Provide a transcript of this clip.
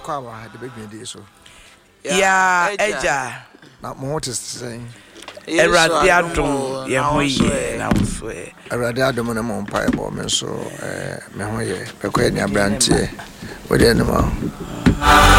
kwa wa de bedwende so ya eja na mo what is saying Erade adom ye hoye na woswe Erade adom na mo mpa ebo me so me hoye be ko ni abrante we de no ma